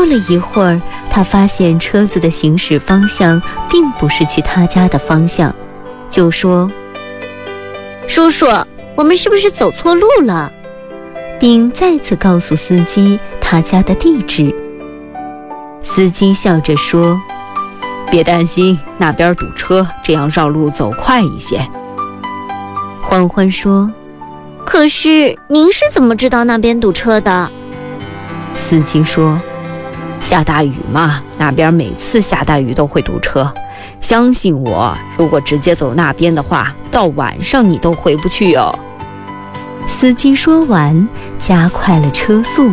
过了一会儿，他发现车子的行驶方向并不是去他家的方向，就说： 叔叔，我们是不是走错路了？ 并再次告诉司机他家的地址。司机笑着说： 别担心，那边堵车，这样绕路走快一些。 欢欢说： 可是您是怎么知道那边堵车的？ 司机说： 下大雨嘛，那边每次下大雨都会堵车，相信我，如果直接走那边的话，到晚上你都回不去哟。 司机说完，加快了车速。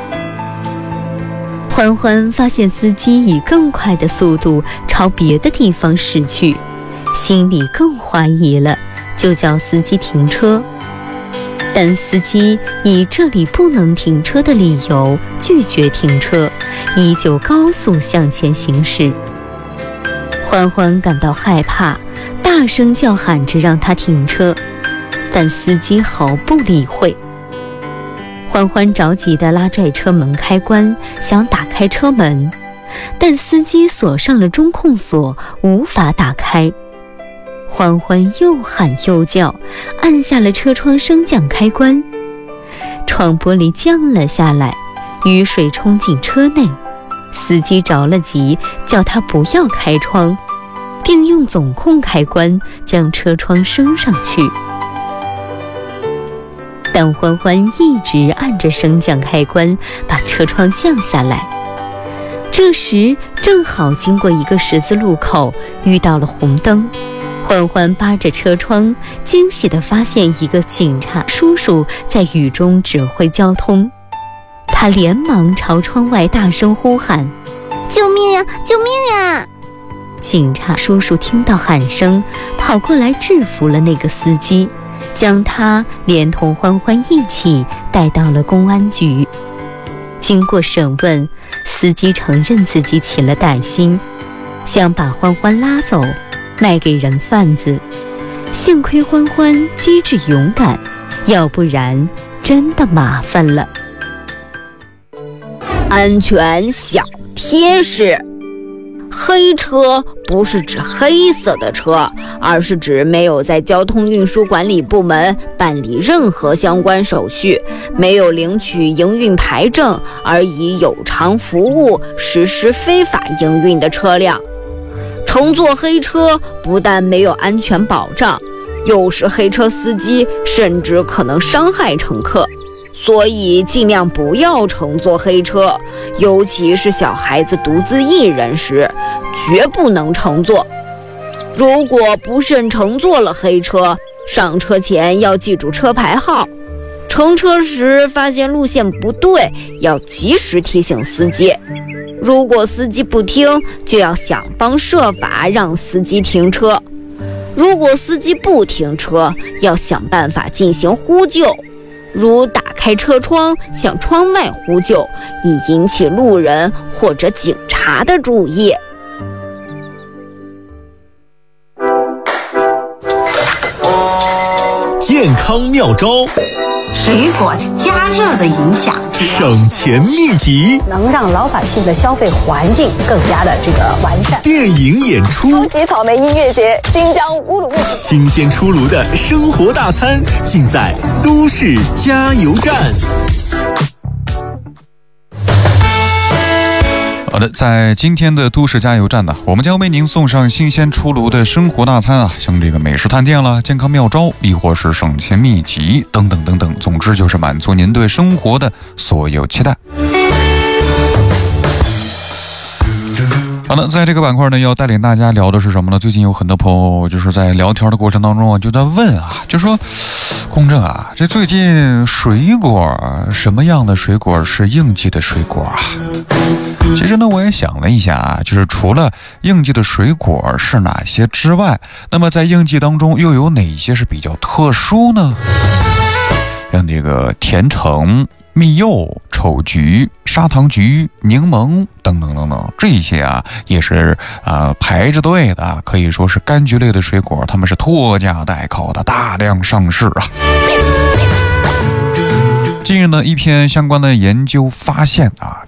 欢欢发现司机以更快的速度朝别的地方驶去，心里更怀疑了，就叫司机停车。但司机以这里不能停车的理由拒绝停车，依旧高速向前行驶。欢欢感到害怕，大声叫喊着让他停车，但司机毫不理会。欢欢着急地拉拽车门开关，想打开车门，但司机锁上了中控锁，无法打开。欢欢又喊又叫，按下了车窗升降开关，窗玻璃降了下来，雨水冲进车内。司机着了急，叫他不要开窗，并用总控开关将车窗升上去。但欢欢一直按着升降开关，把车窗降下来。这时正好经过一个十字路口，遇到了红灯。欢欢扒着车窗，惊喜地发现一个警察叔叔在雨中指挥交通。他连忙朝窗外大声呼喊： 救命呀！救命呀！ 警察叔叔听到喊声，跑过来制服了那个司机，将他连同欢欢一起带到了公安局。经过审问，司机承认自己起了歹心，想把欢欢拉走卖给人贩子。幸亏欢欢机智勇敢，要不然真的麻烦了。 安全小贴士：黑车不是指黑色的车，而是指没有在交通运输管理部门办理任何相关手续，没有领取营运牌证而以有偿服务实施非法营运的车辆。乘坐黑车不但没有安全保障，有时黑车司机甚至可能伤害乘客，所以尽量不要乘坐黑车，尤其是小孩子独自一人时，绝不能乘坐。如果不慎乘坐了黑车，上车前要记住车牌号，乘车时发现路线不对，要及时提醒司机。如果司机不听，就要想方设法让司机停车。如果司机不停车，要想办法进行呼救，如打开车窗向窗外呼救，以引起路人或者警察的注意。 健康妙招， 水果加热的影响， 省钱秘籍， 能让老百姓的消费环境更加的完善。 电影演出， 超级草莓音乐节，新疆乌鲁木齐， 新鲜出炉的生活大餐，尽在都市加油站。 好的，在今天的都市加油站呢，我们将为您送上新鲜出炉的生活大餐啊，像这个美食探店啦、健康妙招，亦或是省钱秘籍等等等等，总之就是满足您对生活的所有期待。好了，在这个板块呢，要带领大家聊的是什么呢？最近有很多朋友就是在聊天的过程当中啊，就在问啊，就说公正啊，这最近水果什么样的水果是应季的水果啊？其实呢，我也想了一下啊，就是除了应季的水果是哪些之外，那么在应季当中又有哪些是比较特殊呢？像这个甜橙、蜜柚、丑橘、砂糖橘、柠檬等等等等，这些啊也是排着队的，可以说是柑橘类的水果，它们是拖家带口的大量上市啊。近日呢，一篇相关的研究发现啊，